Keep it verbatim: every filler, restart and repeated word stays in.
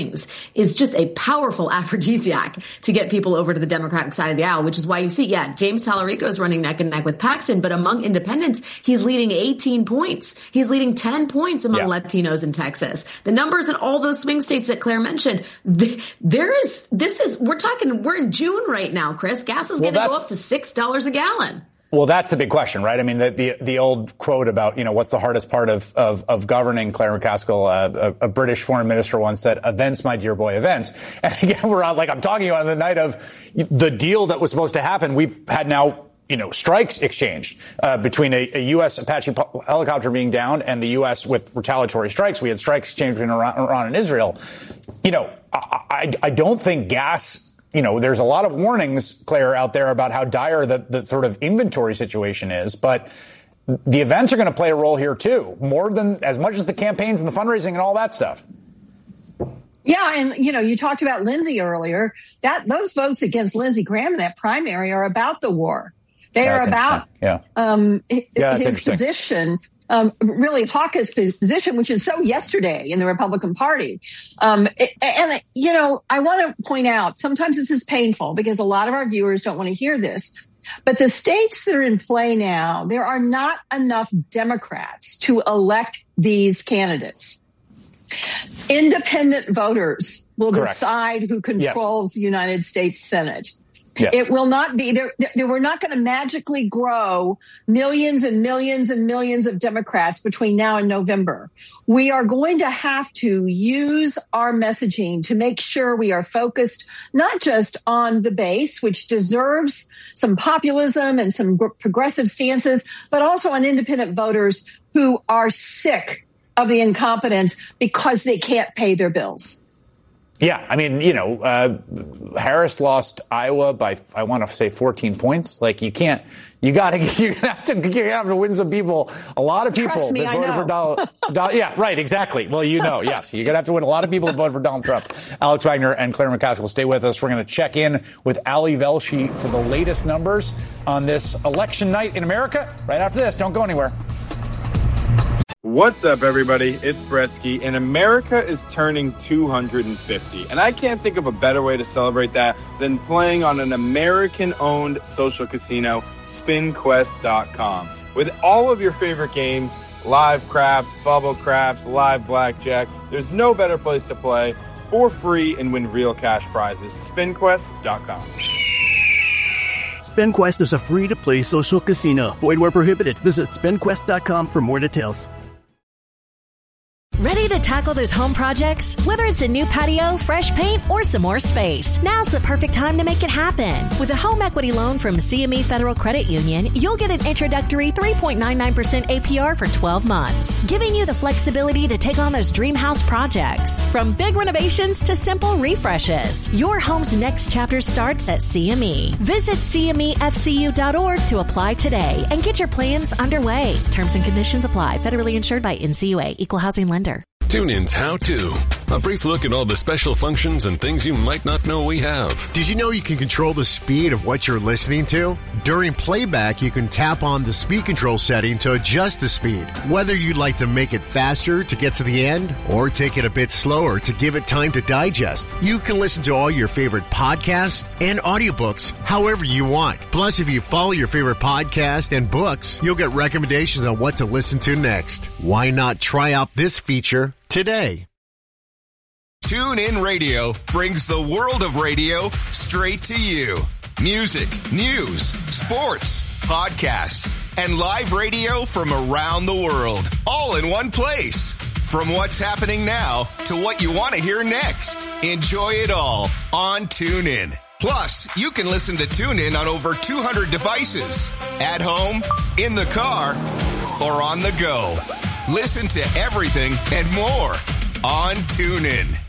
swings is just a powerful aphrodisiac to get people over to the Democratic side of the aisle, which is why you see, yeah, James Tallarico is running neck and neck with Paxton, but among independents, he's leading eighteen points. He's leading ten points among yeah. Latinos in Texas. The numbers in all those swing states that Claire mentioned, there is, this is, we're talking, we're in June right now, Chris. Gas is well, going to go up to six dollars a gallon. Well, that's the big question, right? I mean, the the, the old quote about, you know, what's the hardest part of, of, of governing, Claire McCaskill, uh, a, a British foreign minister once said, events, my dear boy, events. And again, we're on, like I'm talking about on the night of the deal that was supposed to happen. We've had now, you know, strikes exchanged uh, between a, a U S Apache helicopter being downed and the U S with retaliatory strikes. We had strikes exchanged between Iran, Iran and Israel. You know, I, I, I don't think gas... You know, there's a lot of warnings, Claire, out there about how dire the, the sort of inventory situation is. But the events are going to play a role here, too, more than as much as the campaigns and the fundraising and all that stuff. Yeah. And, you know, you talked about Lindsey earlier. That those votes against Lindsey Graham in that primary are about the war. They yeah, are about yeah. um, yeah, his position. Um, really hawkish position, which is so yesterday in the Republican Party. Um, and, you know, I want to point out, sometimes this is painful because a lot of our viewers don't want to hear this, but the states that are in play now, there are not enough Democrats to elect these candidates. Independent voters will Correct. decide who controls yes. the United States Senate. Yes. It will not be there. We're not going to magically grow millions and millions and millions of Democrats between now and November. We are going to have to use our messaging to make sure we are focused not just on the base, which deserves some populism and some progressive stances, but also on independent voters who are sick of the incompetence because they can't pay their bills. Yeah, I mean, you know, uh, Harris lost Iowa by, I want to say fourteen points. Like, you can't, you got to, you have to, you have to win some people. A lot of people Trust me, that voted for Donald, Donald. Yeah, right, exactly. Well, you know, yes, you're going to have to win a lot of people that voted for Donald Trump. Alex Wagner and Claire McCaskill, stay with us. We're going to check in with Ali Velshi for the latest numbers on this election night in America. Right after this, don't go anywhere. What's up, everybody? It's Bretsky, and America is turning two hundred fifty. And I can't think of a better way to celebrate that than playing on an American-owned social casino, spin quest dot com. With all of your favorite games, live craps, bubble craps, live blackjack, there's no better place to play for free and win real cash prizes. spin quest dot com. SpinQuest is a free-to-play social casino. Void where prohibited. Visit spin quest dot com for more details. Ready to tackle those home projects? Whether it's a new patio, fresh paint, or some more space, now's the perfect time to make it happen. With a home equity loan from C M E Federal Credit Union, you'll get an introductory three point nine nine percent A P R for twelve months, giving you the flexibility to take on those dream house projects. From big renovations to simple refreshes, your home's next chapter starts at C M E. Visit C M E F C U dot org to apply today and get your plans underway. Terms and conditions apply. Federally insured by N C U A. Equal housing lender. TuneIn's How To. A brief look at all the special functions and things you might not know we have. Did you know you can control the speed of what you're listening to? During playback, you can tap on the speed control setting to adjust the speed. Whether you'd like to make it faster to get to the end or take it a bit slower to give it time to digest, you can listen to all your favorite podcasts and audiobooks however you want. Plus, if you follow your favorite podcast and books, you'll get recommendations on what to listen to next. Why not try out this feature today? TuneIn Radio brings the world of radio straight to you. Music, news, sports, podcasts, and live radio from around the world, all in one place. From what's happening now to what you want to hear next. Enjoy it all on TuneIn. Plus, you can listen to TuneIn on over two hundred devices. At home, in the car, or on the go. Listen to everything and more on TuneIn.